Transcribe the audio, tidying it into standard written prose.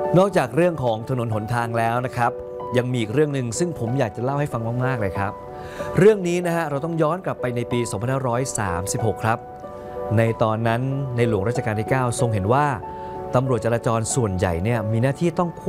นอกจากเรื่องของถนนหนทางแล้วนะครับยังมีอีกเรื่องหนึ่งซึ่งผมอยากจะเล่าให้ฟังมากๆเลยครับเรื่องนี้นะฮะเราต้องย้อนกลับไปในปี 2536 ครับในตอนนั้นในหลวงรัชกาลที่ 9 ทรงเห็นว่าตำรวจจราจรส่วนใหญ่เนี่ยมีหน้าที่ต้อง